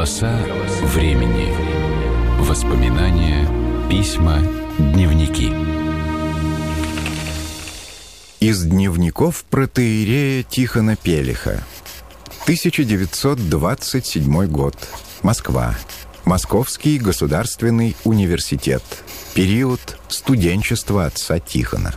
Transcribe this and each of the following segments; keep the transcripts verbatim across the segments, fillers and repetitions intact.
Голоса времени. Воспоминания, письма, дневники. Из дневников протоиерея Тихона Пелиха. тысяча девятьсот двадцать седьмой год. Москва. Московский государственный университет. Период студенчества отца Тихона.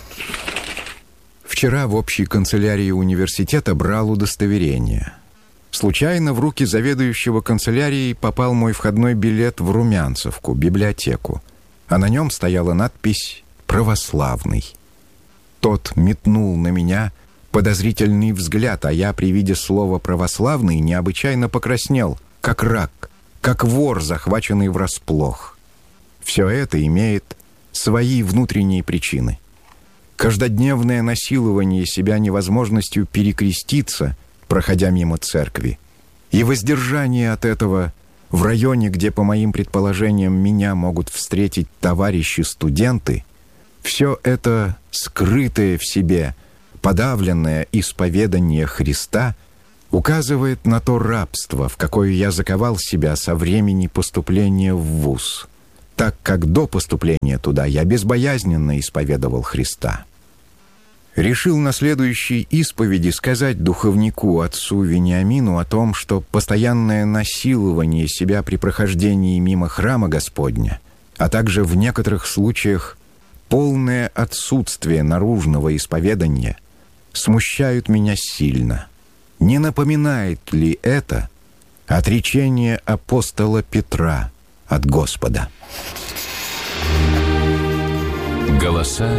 Вчера в общей канцелярии университета брал удостоверение. Случайно в руки заведующего канцелярией попал мой входной билет в Румянцевку, библиотеку, а на нем стояла надпись «Православный». Тот метнул на меня подозрительный взгляд, а я при виде слова «православный» необычайно покраснел, как рак, как вор, захваченный врасплох. Все это имеет свои внутренние причины. Каждодневное насилование себя невозможностью перекреститься, проходя мимо церкви, и воздержание от этого в районе, где, по моим предположениям, меня могут встретить товарищи-студенты, все это скрытое в себе, подавленное исповедание Христа указывает на то рабство, в какое я заковал себя со времени поступления в вуз, так как до поступления туда я безбоязненно исповедовал Христа. Решил на следующей исповеди сказать духовнику, отцу Вениамину, о том, что постоянное насилование себя при прохождении мимо храма Господня, а также в некоторых случаях полное отсутствие наружного исповедания смущают меня сильно. Не напоминает ли это отречение апостола Петра от Господа? Голоса